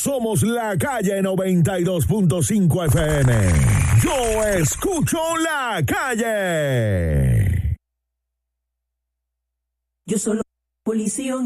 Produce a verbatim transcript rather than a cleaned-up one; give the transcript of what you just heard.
somos La Calle noventa y dos punto cinco F M. Yo escucho La Calle. Yo solo policía.